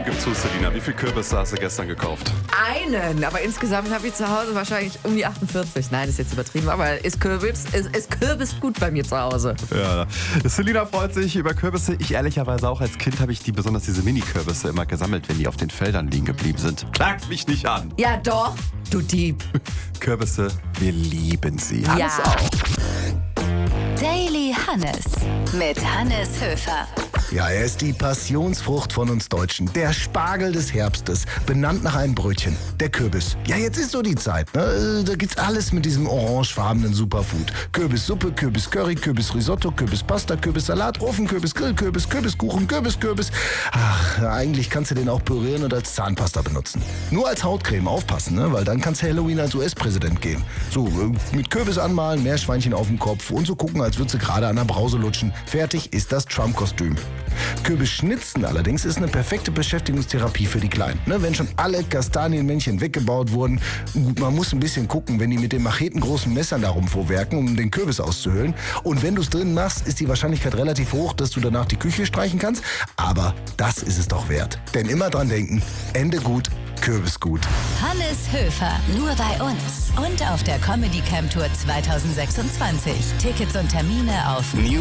Komm, gib zu, Selina. Wie viel Kürbisse hast du gestern gekauft? Einen, aber insgesamt habe ich zu Hause wahrscheinlich um die 48. Nein, ist jetzt übertrieben, aber ist Kürbis gut bei mir zu Hause. Ja, Selina freut sich über Kürbisse. Ich ehrlicherweise auch. Als Kind habe ich besonders diese Mini-Kürbisse immer gesammelt, wenn die auf den Feldern liegen geblieben sind. Klagt mich nicht an. Ja doch, du Dieb. Kürbisse, wir lieben sie. Ja. Hannes auch. Daily Hannes mit Hannes Höfer. Ja, er ist die Passionsfrucht von uns Deutschen. Der Spargel des Herbstes, benannt nach einem Brötchen. Der Kürbis. Ja, jetzt ist so die Zeit, ne? Da gibt's alles mit diesem orangefarbenen Superfood. Kürbissuppe, Kürbiscurry, Kürbisrisotto, Kürbispasta, Kürbissalat, Ofenkürbis, Grillkürbis, Kürbiskuchen, Kürbis. Ach, eigentlich kannst du den auch pürieren und als Zahnpasta benutzen. Nur als Hautcreme aufpassen, ne? Weil dann kannst du Halloween als US-Präsident gehen. So, mit Kürbis anmalen, Meerschweinchen auf dem Kopf und so gucken, als würdest du gerade an der Brause lutschen. Fertig ist das Trump-Kostüm. Kürbisschnitzen allerdings ist eine perfekte Beschäftigungstherapie für die Kleinen. Ne, wenn schon alle Kastanienmännchen weggebaut wurden, gut, man muss ein bisschen gucken, wenn die mit den machetengroßen Messern darum vorwerken, um den Kürbis auszuhöhlen. Und wenn du es drin machst, ist die Wahrscheinlichkeit relativ hoch, dass du danach die Küche streichen kannst. Aber das ist es doch wert. Denn immer dran denken, Ende gut, Kürbis gut. Hannes Höfer, nur bei uns und auf der Comedy Camp Tour 2026. Tickets und Termine auf